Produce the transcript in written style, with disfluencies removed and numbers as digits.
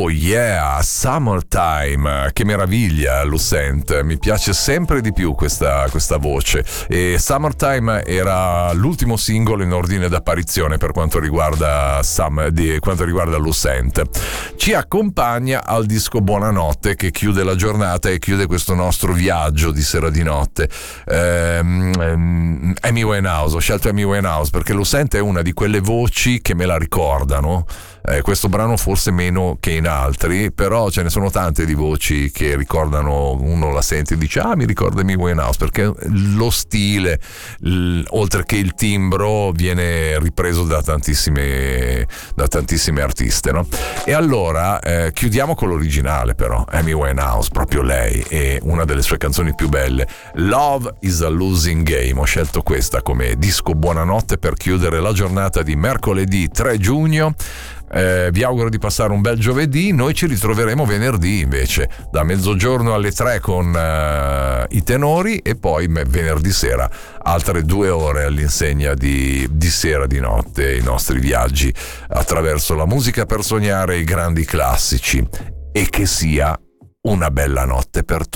Oh yeah, Summertime, che meraviglia Lucent, mi piace sempre di più questa voce. E Summertime era l'ultimo singolo in ordine d'apparizione per quanto riguarda Lucent. Ci accompagna al disco Buonanotte, che chiude la giornata e chiude questo nostro viaggio di sera di notte. Amy Winehouse, ho scelto Amy Winehouse perché Lucent è una di quelle voci che me la ricordano. Questo brano forse meno che in altri, però ce ne sono tante di voci che ricordano, uno la sente e dice mi ricorda Amy Winehouse, perché lo stile, oltre che il timbro, viene ripreso da tantissime artiste, no? E allora chiudiamo con l'originale, però Amy Winehouse, proprio lei, e una delle sue canzoni più belle, Love is a Losing Game. Ho scelto questa come disco buonanotte per chiudere la giornata di mercoledì 3 giugno. Vi auguro di passare un bel giovedì. Noi ci ritroveremo venerdì invece da mezzogiorno alle 3 con i tenori, e poi venerdì sera altre 2 ore all'insegna di sera di notte, i nostri viaggi attraverso la musica per sognare i grandi classici, e che sia una bella notte per tutti.